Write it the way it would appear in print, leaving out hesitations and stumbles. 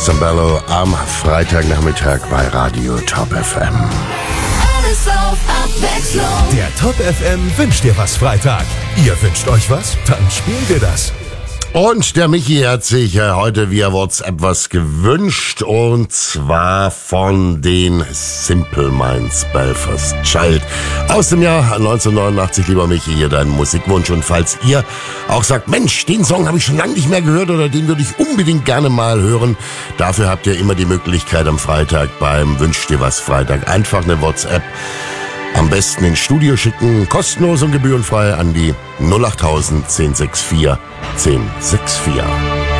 Zambello am Freitagnachmittag bei Radio Top FM. Alles auf Abwechslung. Der Top FM wünscht dir was Freitag. Ihr wünscht euch was? Dann spielen wir das. Und der Michi hat sich heute via WhatsApp was gewünscht, und zwar von den Simple Minds, Belfast Child aus dem Jahr 1989. Lieber Michi, hier dein Musikwunsch. Und falls ihr auch sagt, Mensch, den Song habe ich schon lange nicht mehr gehört oder den würde ich unbedingt gerne mal hören, dafür habt ihr immer die Möglichkeit am Freitag beim Wünsch dir was Freitag einfach eine WhatsApp am besten ins Studio schicken, kostenlos und gebührenfrei an die 08000 1064 1064.